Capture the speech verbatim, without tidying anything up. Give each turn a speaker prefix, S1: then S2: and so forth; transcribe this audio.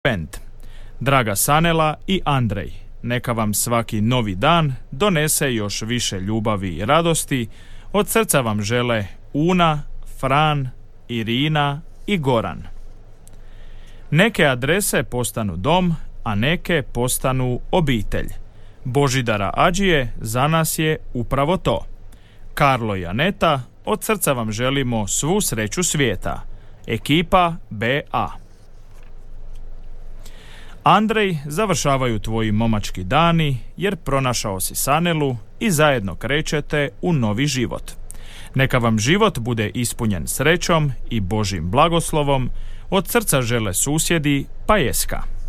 S1: Pent. Draga Sanela i Andrej, neka vam svaki novi dan donese još više ljubavi i radosti. Od srca vam žele Una, Fran, Irina i Goran. Neke adrese postanu dom, a neke postanu obitelj. Božidara Adžije za nas je upravo to. Karlo i Aneta, od srca vam želimo svu sreću svijeta. Ekipa B A. Andrej, završavaju tvoji momački dani jer pronašao si Sanelu i zajedno krećete u novi život. Neka vam život bude ispunjen srećom i Božjim blagoslovom. Od srca žele susjedi Pajeska.